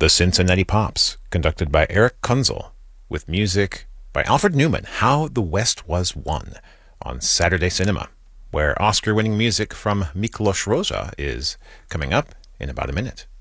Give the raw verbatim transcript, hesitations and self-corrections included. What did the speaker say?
The Cincinnati Pops, conducted by Eric Kunzel, with music by Alfred Newman, How the West Was Won, on Saturday Cinema, where Oscar-winning music from Miklos Rozsa is coming up in about a minute.